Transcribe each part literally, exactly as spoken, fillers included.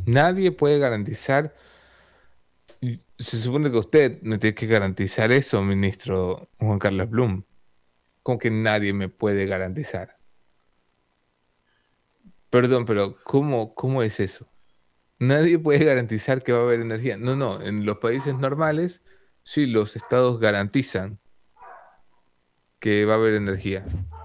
Nadie puede garantizar. y Se supone que usted me tiene que garantizar eso, ministro Juan Carlos Blum. ¿Cómo que nadie me puede garantizar? Perdón, pero ¿cómo, cómo es eso? Nadie puede garantizar que va a haber energía. No, no, en los países normales, sí, los estados garantizan que va a haber energía.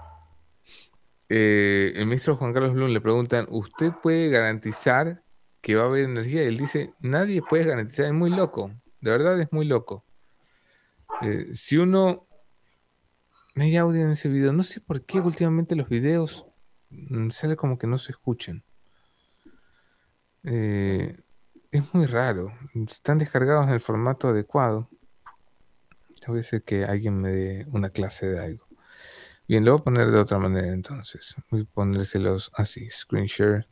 Eh, el ministro Juan Carlos Blum le preguntan, ¿usted puede garantizar que va a haber energía? Y él dice, nadie puede garantizar, es muy loco, de verdad es muy loco. Eh, si uno, no hay audio en ese video, no sé por qué últimamente los videos mm, sale como que no se escuchan. Eh, es muy raro, están descargados en el formato adecuado. Voy a hacer que alguien me dé una clase de algo. Bien, lo voy a poner de otra manera entonces. Voy a ponérselos así, screen share.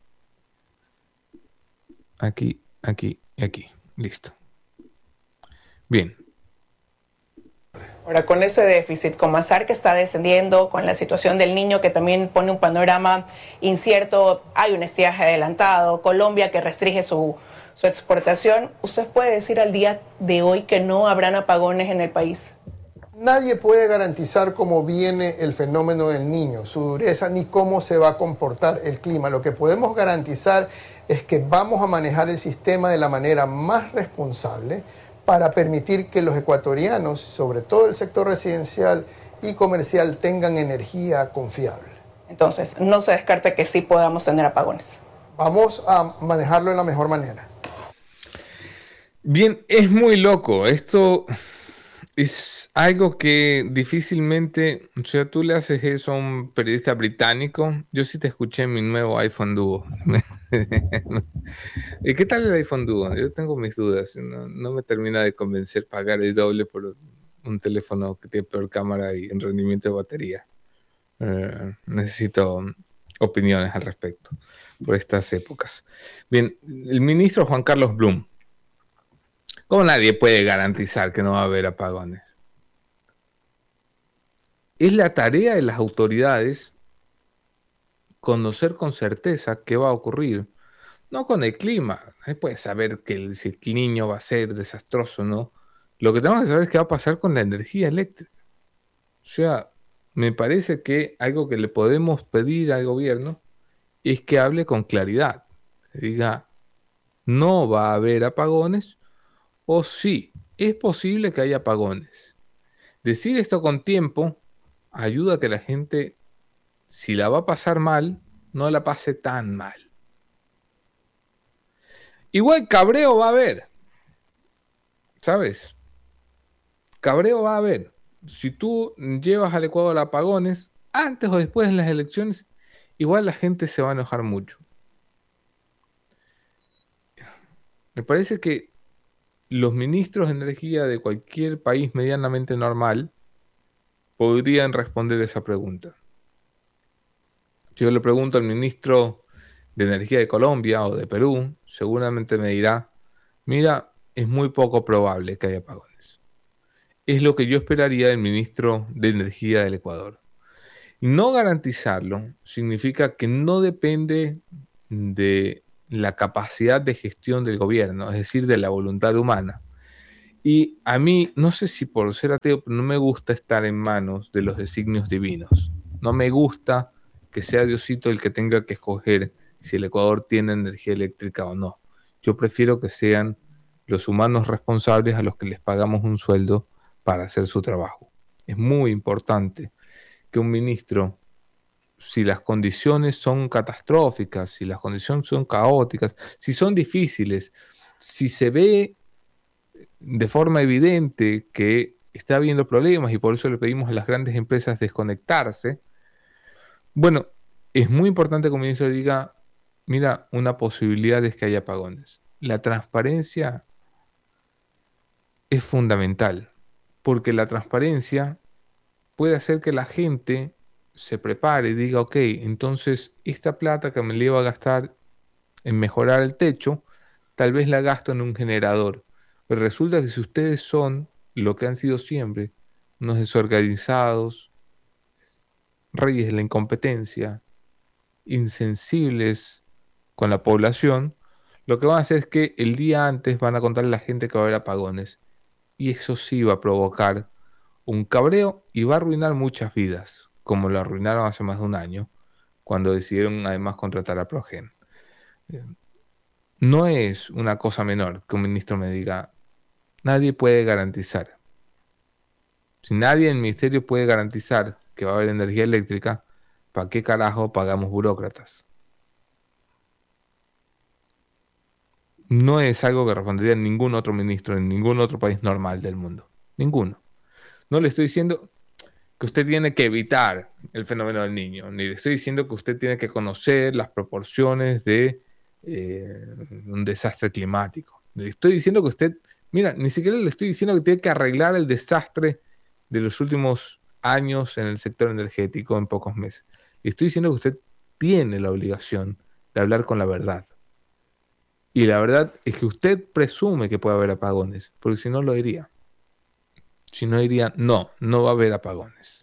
Aquí, aquí y aquí. Listo. Bien. Ahora, con ese déficit, con Mazar que está descendiendo, con la situación del niño que también pone un panorama incierto, hay un estiaje adelantado, Colombia que restringe su, su exportación, ¿usted puede decir al día de hoy que no habrán apagones en el país? Nadie puede garantizar cómo viene el fenómeno del niño, su dureza, ni cómo se va a comportar el clima. Lo que podemos garantizar es que vamos a manejar el sistema de la manera más responsable para permitir que los ecuatorianos, sobre todo el sector residencial y comercial, tengan energía confiable. Entonces, no se descarta que sí podamos tener apagones. Vamos a manejarlo de la mejor manera. Bien, es muy loco. Esto es algo que difícilmente, o sea, tú le haces eso a un periodista británico. Yo sí te escuché en mi nuevo iPhone Duo. ¿Y qué tal el iPhone Duo? Yo tengo mis dudas. No, no me termina de convencer pagar el doble por un teléfono que tiene peor cámara y en rendimiento de batería. Eh, necesito opiniones al respecto por estas épocas. Bien, el ministro Juan Carlos Blum. ¿Cómo nadie puede garantizar que no va a haber apagones? Es la tarea de las autoridades conocer con certeza qué va a ocurrir. No con el clima. Nadie puede saber que el, si el niño va a ser desastroso, ¿no? Lo que tenemos que saber es qué va a pasar con la energía eléctrica. O sea, me parece que algo que le podemos pedir al gobierno es que hable con claridad. Que diga, no va a haber apagones o sí, es posible que haya apagones. Decir esto con tiempo ayuda a que la gente, si la va a pasar mal, no la pase tan mal. Igual cabreo va a haber, ¿sabes? Cabreo va a haber. Si tú llevas al Ecuador a apagones, antes o después de las elecciones, igual la gente se va a enojar mucho. Me parece que los ministros de energía de cualquier país medianamente normal podrían responder esa pregunta. Si yo le pregunto al ministro de Energía de Colombia o de Perú, seguramente me dirá, mira, es muy poco probable que haya apagones. Es lo que yo esperaría del ministro de Energía del Ecuador. Y no garantizarlo significa que no depende de la capacidad de gestión del gobierno, es decir, de la voluntad humana. Y a mí, no sé si por ser ateo, pero no me gusta estar en manos de los designios divinos. No me gusta que sea Diosito el que tenga que escoger si el Ecuador tiene energía eléctrica o no. Yo prefiero que sean los humanos responsables a los que les pagamos un sueldo para hacer su trabajo. Es muy importante que un ministro, si las condiciones son catastróficas, si las condiciones son caóticas, si son difíciles, si se ve de forma evidente que está habiendo problemas y por eso le pedimos a las grandes empresas desconectarse, bueno, es muy importante que el ministro diga, mira, una posibilidad es que haya apagones. La transparencia es fundamental, porque la transparencia puede hacer que la gente se prepare y diga, ok, entonces esta plata que me le iba a gastar en mejorar el techo, tal vez la gasto en un generador. Pero resulta que si ustedes son lo que han sido siempre, unos desorganizados, reyes de la incompetencia, insensibles con la población, Lo que van a hacer es que el día antes van a contarle a la gente que va a haber apagones. Y eso sí va a provocar un cabreo y va a arruinar muchas vidas, como lo arruinaron hace más de un año, cuando decidieron además contratar a Progen. Eh, No es una cosa menor que un ministro me diga, nadie puede garantizar. Si nadie en el ministerio puede garantizar que va a haber energía eléctrica, ¿para qué carajo pagamos burócratas? No es algo que respondería ningún otro ministro en ningún otro país normal del mundo. Ninguno. No le estoy diciendo que usted tiene que evitar el fenómeno del niño, ni le estoy diciendo que usted tiene que conocer las proporciones de eh, un desastre climático. Le estoy diciendo que usted, mira, ni siquiera le estoy diciendo que tiene que arreglar el desastre de los últimos años en el sector energético en pocos meses. Le estoy diciendo que usted tiene la obligación de hablar con la verdad. Y la verdad es que usted presume que puede haber apagones, porque si no lo diría. Si no diría, no, no va a haber apagones.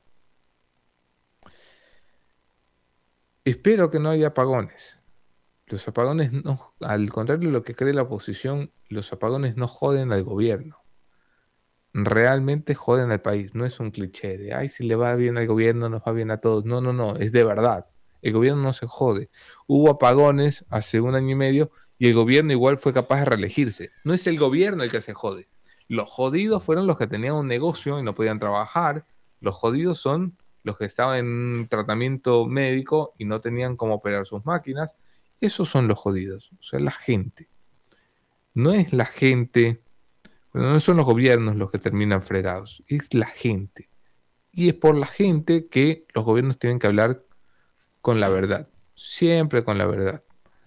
Espero que no haya apagones. Los apagones no, al contrario de lo que cree la oposición, los apagones no joden al gobierno. Realmente joden al país. No es un cliché de, ay, si le va bien al gobierno, nos va bien a todos. No, no, no, es de verdad. El gobierno no se jode. Hubo apagones hace un año y medio y el gobierno igual fue capaz de reelegirse. No es el gobierno el que se jode. Los jodidos fueron los que tenían un negocio y no podían trabajar. Los jodidos son los que estaban en un tratamiento médico y no tenían cómo operar sus máquinas. Esos son los jodidos, o sea, la gente. No es la gente, no son los gobiernos los que terminan fregados, es la gente. Y es por la gente que los gobiernos tienen que hablar con la verdad, siempre con la verdad.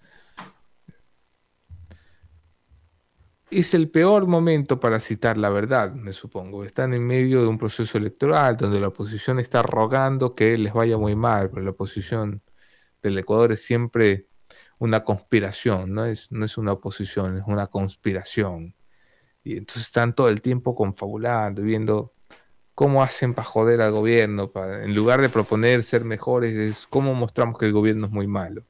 Es el peor momento para citar la verdad, me supongo. Están en medio de un proceso electoral donde la oposición está rogando que les vaya muy mal, pero la oposición del Ecuador es siempre una conspiración, no es, no es una oposición, es una conspiración. Y entonces están todo el tiempo confabulando, viendo cómo hacen para joder al gobierno, para, en lugar de proponer ser mejores, es cómo mostramos que el gobierno es muy malo.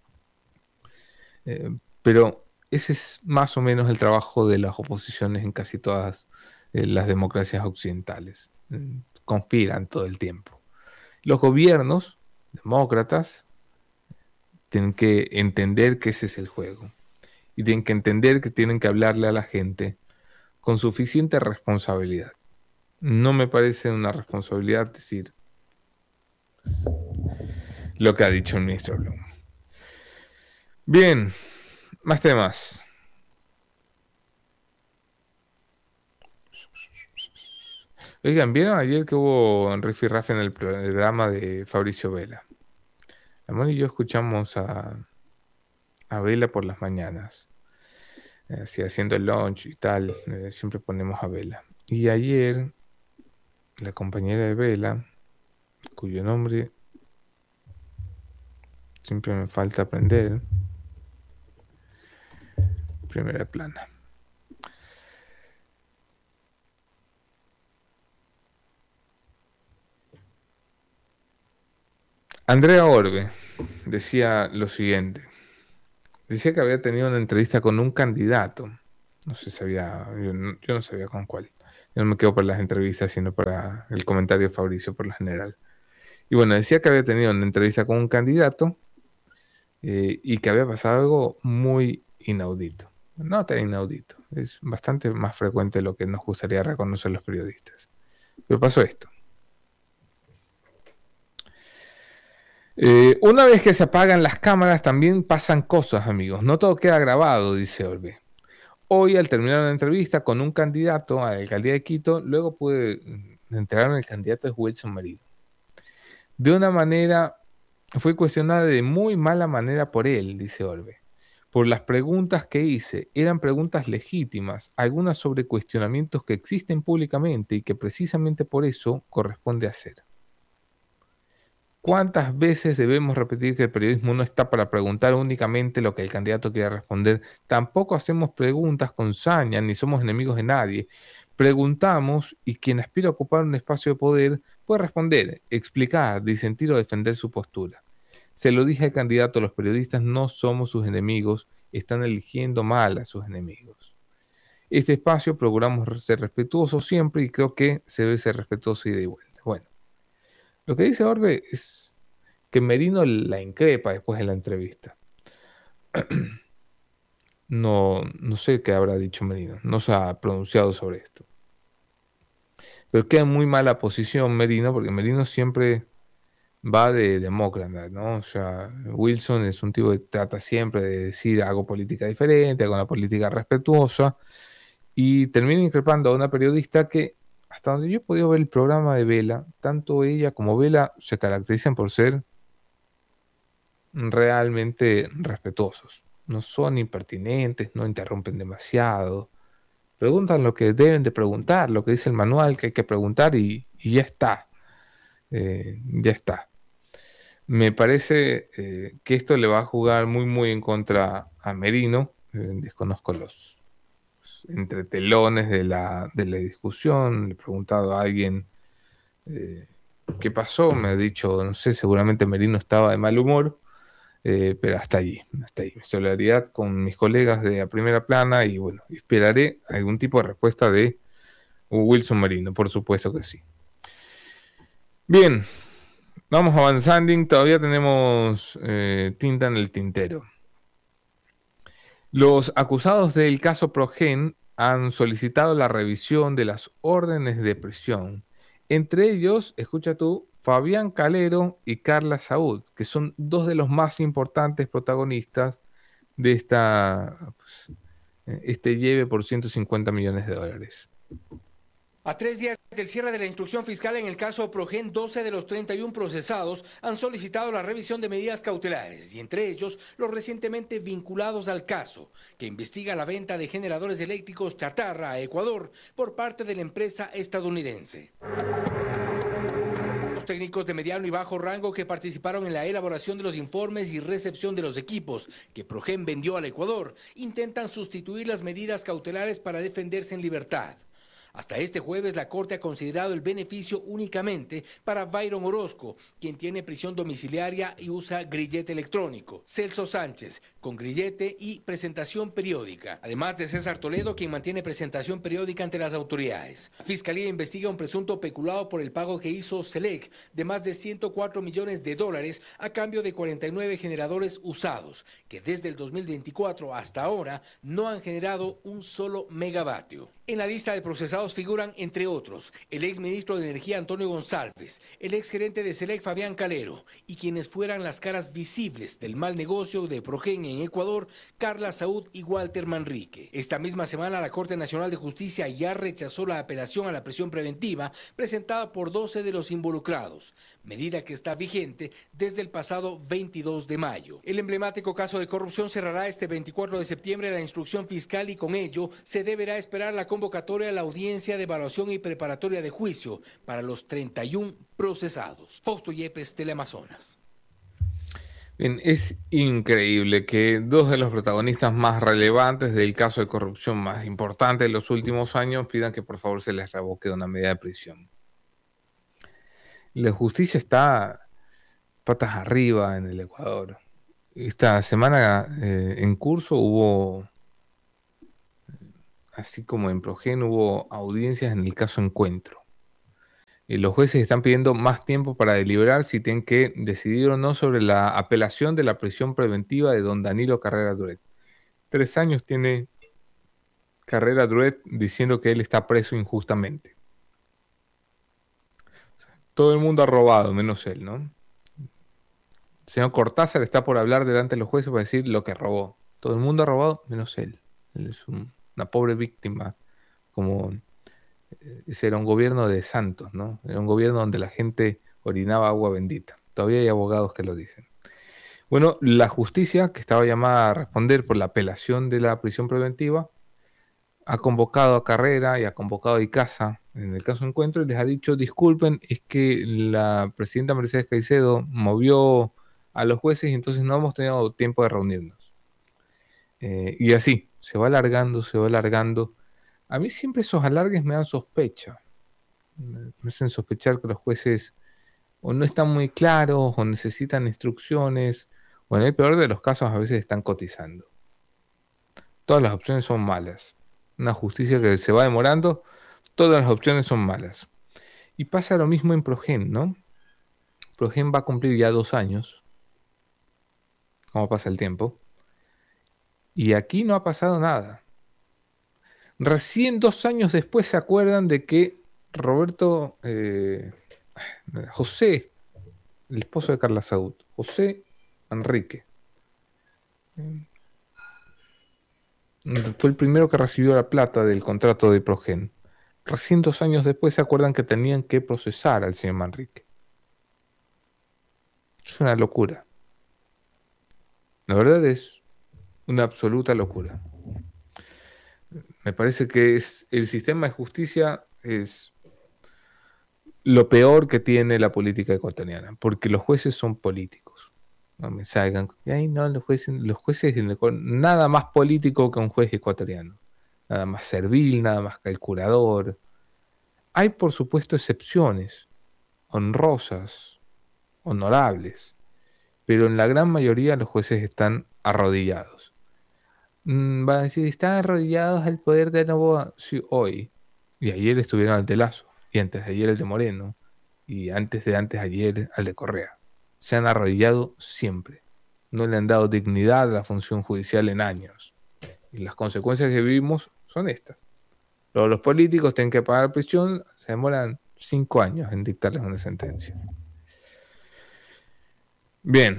Eh, pero ese es más o menos el trabajo de las oposiciones en casi todas eh, las democracias occidentales. Mm, Conspiran todo el tiempo. Los gobiernos demócratas tienen que entender que ese es el juego. Y tienen que entender que tienen que hablarle a la gente con suficiente responsabilidad. No me parece una responsabilidad decir lo que ha dicho el ministro Blum. Bien, más temas. Oigan, ¿vieron ayer que hubo en Riff y Raff en el programa de Fabricio Vela? Ramón y yo escuchamos a, a Vela por las mañanas. Así haciendo el lunch y tal, eh, siempre ponemos a Vela. Y ayer, la compañera de Vela, cuyo nombre siempre me falta aprender, primera plana. Andrea Orbe decía lo siguiente. Decía que había tenido una entrevista con un candidato. No sé si sabía, yo no, yo no sabía con cuál. Yo no me quedo por las entrevistas, sino para el comentario de Fabricio por lo general. Y bueno, decía que había tenido una entrevista con un candidato eh, y que había pasado algo muy inaudito. No tan inaudito, es bastante más frecuente de lo que nos gustaría reconocer los periodistas. Pero pasó esto. Eh, una vez que se apagan las cámaras también pasan cosas, amigos. No todo queda grabado, dice Orbe. Hoy, al terminar una entrevista con un candidato a la alcaldía de Quito, luego pude enterarme que el candidato es Wilson Merino. De una manera, fue cuestionada de muy mala manera por él, dice Orbe. Por las preguntas que hice, eran preguntas legítimas, algunas sobre cuestionamientos que existen públicamente y que precisamente por eso corresponde hacer. ¿Cuántas veces debemos repetir que el periodismo no está para preguntar únicamente lo que el candidato quiere responder? Tampoco hacemos preguntas con saña, ni somos enemigos de nadie. Preguntamos y quien aspira a ocupar un espacio de poder puede responder, explicar, disentir o defender su postura. Se lo dije al candidato, los periodistas no somos sus enemigos, están eligiendo mal a sus enemigos. Este espacio procuramos ser respetuosos siempre y creo que se debe ser respetuoso y de vuelta. Bueno, lo que dice Orbe es que Merino la increpa después de la entrevista. No, no sé qué habrá dicho Merino, no se ha pronunciado sobre esto. Pero queda en muy mala posición Merino, porque Merino siempre va de demócrata, ¿no? O sea, Wilson es un tipo que trata siempre de decir hago política diferente, hago una política respetuosa, y termina increpando a una periodista que, hasta donde yo he podido ver el programa de Vela, tanto ella como Vela se caracterizan por ser realmente respetuosos. No son impertinentes, no interrumpen demasiado. Preguntan lo que deben de preguntar, lo que dice el manual que hay que preguntar y, y ya está. Eh, ya está. Me parece eh, que esto le va a jugar muy, muy en contra a Merino. Eh, desconozco los entretelones de la, de la discusión. Le he preguntado a alguien eh, qué pasó. Me ha dicho, no sé, seguramente Merino estaba de mal humor. Eh, pero hasta allí, hasta ahí. Mi solidaridad con mis colegas de A Primera Plana y bueno, esperaré algún tipo de respuesta de Wilson Merino, por supuesto que sí. Bien, vamos avanzando, todavía tenemos eh, tinta en el tintero. Los acusados del caso Progen han solicitado la revisión de las órdenes de prisión. Entre ellos, escucha tú, Fabián Calero y Carla Saúd, que son dos de los más importantes protagonistas de esta, pues, este lleve por ciento cincuenta millones de dólares. A tres días del cierre de la instrucción fiscal en el caso Progen, doce de los treinta y uno procesados han solicitado la revisión de medidas cautelares, y entre ellos los recientemente vinculados al caso, que investiga la venta de generadores eléctricos chatarra a Ecuador por parte de la empresa estadounidense. Los técnicos de mediano y bajo rango que participaron en la elaboración de los informes y recepción de los equipos que Progen vendió al Ecuador intentan sustituir las medidas cautelares para defenderse en libertad. Hasta este jueves, la Corte ha considerado el beneficio únicamente para Byron Orozco, quien tiene prisión domiciliaria y usa grillete electrónico; Celso Sánchez, con grillete y presentación periódica, además de César Toledo, quien mantiene presentación periódica ante las autoridades. La Fiscalía investiga un presunto peculado por el pago que hizo Selec de más de ciento cuatro millones de dólares a cambio de cuarenta y nueve generadores usados, que desde el dos mil veinticuatro hasta ahora no han generado un solo megavatio. En la lista de procesados figuran, entre otros, el ex ministro de Energía Antonio González, el ex gerente de Selec Fabián Calero, y quienes fueran las caras visibles del mal negocio de Progen en Ecuador, Carla Saúd y Walter Manrique. Esta misma semana la Corte Nacional de Justicia ya rechazó la apelación a la prisión preventiva presentada por doce de los involucrados, medida que está vigente desde el pasado veintidós de mayo. El emblemático caso de corrupción cerrará este veinticuatro de septiembre la instrucción fiscal, y con ello se deberá esperar la convocatoria a la audiencia de evaluación y preparatoria de juicio para los treinta y uno procesados. Fausto Yepes, Teleamazonas. Bien, es increíble que dos de los protagonistas más relevantes del caso de corrupción más importante de los últimos años pidan que por favor se les revoque una medida de prisión. La justicia está patas arriba en el Ecuador. Esta semana eh, en curso hubo, así como en Progen, hubo audiencias en el caso Encuentro. Y los jueces están pidiendo más tiempo para deliberar si tienen que decidir o no sobre la apelación de la prisión preventiva de don Danilo Carrera Duret. Tres años tiene Carrera Duret diciendo que él está preso injustamente. Todo el mundo ha robado, menos él, ¿no? El señor Cortázar está por hablar delante de los jueces para decir lo que robó. Todo el mundo ha robado, menos él. Él es un, una pobre víctima, como... Ese era un gobierno de santos, ¿no? Era un gobierno donde la gente orinaba agua bendita. Todavía hay abogados que lo dicen. Bueno, la justicia, que estaba llamada a responder por la apelación de la prisión preventiva, ha convocado a Carrera y ha convocado a Icaza en el caso Encuentro y les ha dicho, disculpen, es que la presidenta Mercedes Caicedo movió a los jueces y entonces no hemos tenido tiempo de reunirnos. Eh, y así, se va alargando, se va alargando. A mí siempre esos alargues me dan sospecha. Me hacen sospechar que los jueces o no están muy claros, o necesitan instrucciones, o en el peor de los casos a veces están cotizando. Todas las opciones son malas. Una justicia que se va demorando, todas las opciones son malas. Y pasa lo mismo en Progen, ¿no? Progen va a cumplir ya dos años, como pasa el tiempo, y aquí no ha pasado nada. Recién dos años después se acuerdan de que Roberto, eh, José, el esposo de Carla Saúd, José Enrique, fue el primero que recibió la plata del contrato de Progen. Recién dos años después se acuerdan que tenían que procesar al señor Manrique. Es una locura. La verdad es una absoluta locura. Me parece que es, el sistema de justicia es lo peor que tiene la política ecuatoriana, porque los jueces son políticos. No me salgan. Ay, no, los jueces, los jueces nada más político que un juez ecuatoriano. Nada más servil, nada más calculador. Hay, por supuesto, excepciones honrosas, honorables, pero en la gran mayoría los jueces están arrodillados. Mm, van a decir, ¿están arrodillados al poder de Noboa? Sí, hoy. Y ayer estuvieron al de Lasso, y antes de ayer el de Moreno, y antes de antes de ayer al de Correa. Se han arrodillado siempre. No le han dado dignidad a la función judicial en años. Y las consecuencias que vivimos son estas. Luego los políticos tienen que pagar prisión, se demoran cinco años en dictarles una sentencia. Bien.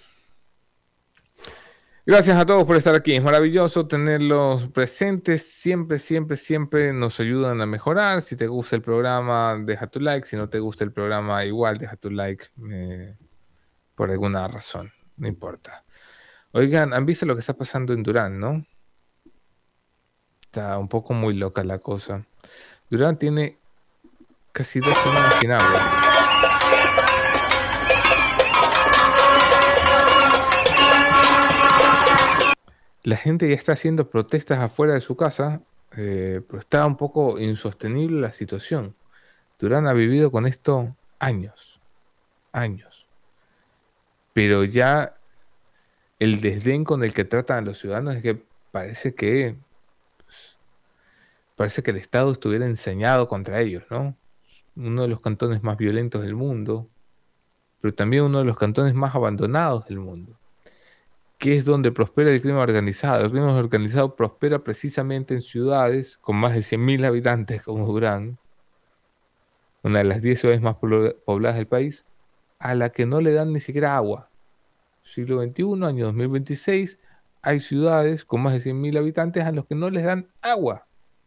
Gracias a todos por estar aquí. Es maravilloso tenerlos presentes. Siempre, siempre, siempre nos ayudan a mejorar. Si te gusta el programa, deja tu like. Si no te gusta el programa, igual deja tu like eh, por alguna razón. No importa. Oigan, han visto lo que está pasando en Durán, ¿no? Está un poco muy loca la cosa. Durán tiene casi dos semanas sin agua. La gente ya está haciendo protestas afuera de su casa, eh, pero está un poco insostenible la situación. Durán ha vivido con esto años, años. Pero ya el desdén con el que tratan a los ciudadanos es que parece que pues, parece que el Estado estuviera enseñado contra ellos, ¿no? Uno de los cantones más violentos del mundo, pero también uno de los cantones más abandonados del mundo, que es donde prospera el crimen organizado. El crimen organizado prospera precisamente en ciudades con más de cien mil habitantes como Durán, una de las diez ciudades más pobladas del país, a la que no le dan ni siquiera agua. Siglo veintiuno, año dos mil veintiséis, hay ciudades con más de cien mil habitantes a los que no les dan agua.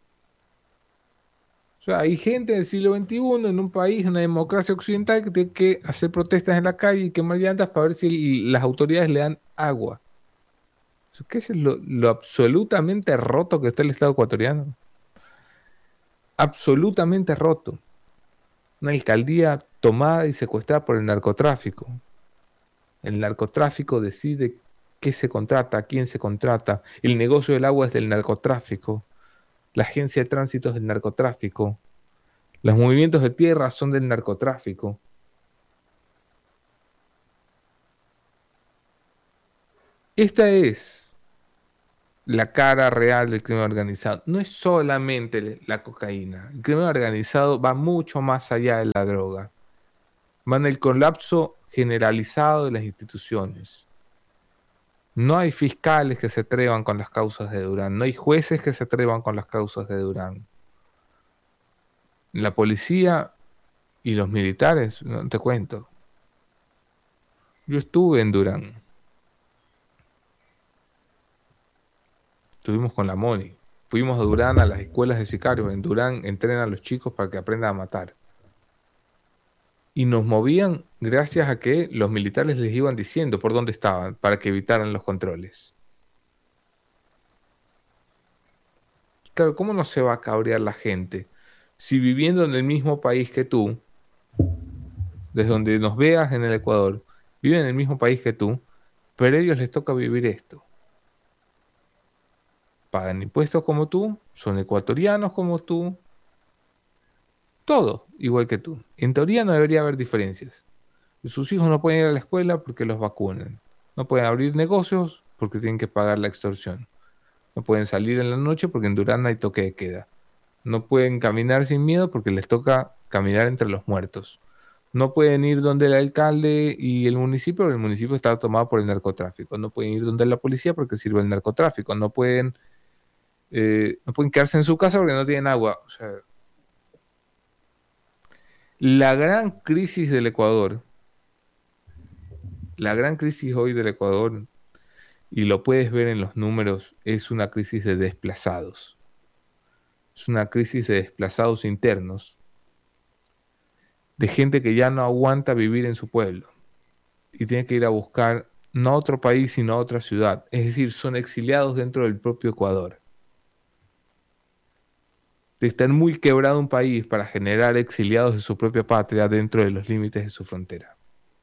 O sea, hay gente del siglo veintiuno en un país, una democracia occidental, que tiene que hacer protestas en la calle y quemar llantas para ver si las autoridades le dan agua. ¿Qué es lo, lo absolutamente roto que está el Estado ecuatoriano? Absolutamente roto. Una alcaldía tomada y secuestrada por el narcotráfico. El narcotráfico decide qué se contrata, a quién se contrata. El negocio del agua es del narcotráfico. La agencia de tránsito es del narcotráfico. Los movimientos de tierra son del narcotráfico. Esta es la cara real del crimen organizado. No es solamente la cocaína. El crimen organizado va mucho más allá de la droga. Va en el colapso generalizado de las instituciones. No hay fiscales que se atrevan con las causas de Durán. No hay jueces que se atrevan con las causas de Durán. La policía y los militares, no te cuento. Yo estuve en Durán. Estuvimos con la Moni. Fuimos a Durán a las escuelas de sicarios. En Durán entrenan a los chicos para que aprendan a matar. Y nos movían gracias a que los militares les iban diciendo por dónde estaban para que evitaran los controles. Claro, ¿cómo no se va a cabrear la gente? Si viviendo en el mismo país que tú, desde donde nos veas en el Ecuador, viven en el mismo país que tú, pero a ellos les toca vivir esto. Pagan impuestos como tú, son ecuatorianos como tú, todo igual que tú. En teoría no debería haber diferencias. Sus hijos no pueden ir a la escuela porque los vacunan. No pueden abrir negocios porque tienen que pagar la extorsión. No pueden salir en la noche porque en Durán hay toque de queda. No pueden caminar sin miedo porque les toca caminar entre los muertos. No pueden ir donde el alcalde y el municipio, porque el municipio está tomado por el narcotráfico. No pueden ir donde la policía porque sirve el narcotráfico. No pueden, eh, no pueden quedarse en su casa porque no tienen agua. O sea, la gran crisis del Ecuador, la gran crisis hoy del Ecuador, y lo puedes ver en los números, es una crisis de desplazados. Es una crisis de desplazados internos, de gente que ya no aguanta vivir en su pueblo y tiene que ir a buscar no a otro país sino a otra ciudad. Es decir, son exiliados dentro del propio Ecuador. De estar muy quebrado un país para generar exiliados de su propia patria dentro de los límites de su frontera.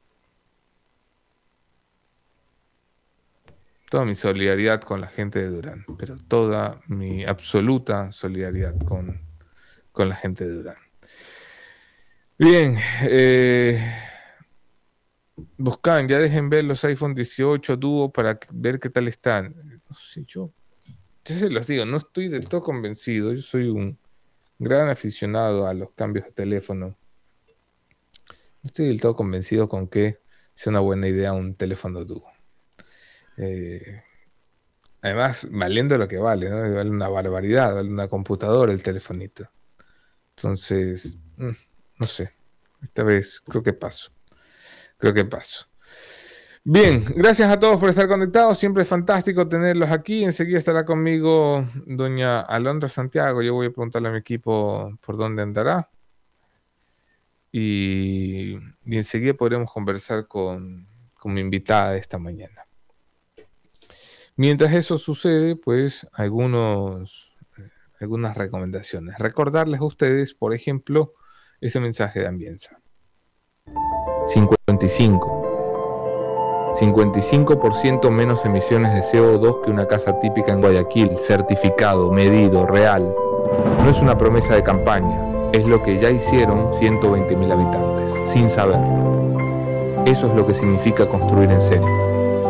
Toda mi solidaridad con la gente de Durán, pero toda mi absoluta solidaridad con, con la gente de Durán. Bien, eh, buscan, ya dejen ver los iPhone dieciocho Duo para ver qué tal están. No sé, yo, yo se los digo, no estoy del todo convencido. Yo soy un gran aficionado a los cambios de teléfono. No estoy del todo convencido con que sea una buena idea un teléfono Duo. Eh, además, valiendo lo que vale, ¿no? Vale una barbaridad, vale una computadora el telefonito. Entonces, no sé, esta vez creo que paso. Creo que paso. Bien, gracias a todos por estar conectados. Siempre es fantástico tenerlos aquí. Enseguida estará conmigo doña Alondra Santiago. Yo voy a preguntarle a mi equipo por dónde andará. Y, y enseguida podremos conversar con, con mi invitada de esta mañana. Mientras eso sucede, pues algunos, algunas recomendaciones. Recordarles a ustedes, por ejemplo, este mensaje de Ambienza. cincuenta y cinco. cincuenta y cinco por ciento menos emisiones de C O dos que una casa típica en Guayaquil, certificado, medido, real. No es una promesa de campaña, es lo que ya hicieron ciento veinte mil habitantes, sin saberlo. Eso es lo que significa construir en serio.